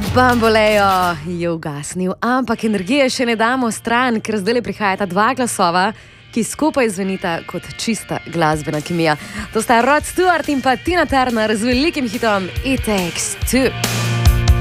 Bambolejo je ugasnil, ampak energije še ne damo stran, ker zdaj prihajata dva glasova, ki skupaj zvenita kot čista glasbena kemija. To sta Rod Stewart in pa Tina Turner z velikim hitom It Takes Two.